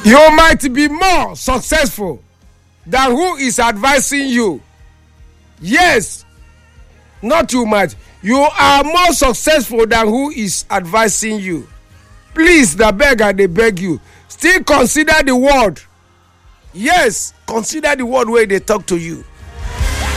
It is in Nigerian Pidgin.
You might be more successful than who is advising you. Yes, not you might. You are more successful than who is advising you. Please, the beggar, they beg you. Still consider the word. Yes, consider the word where they talk to you.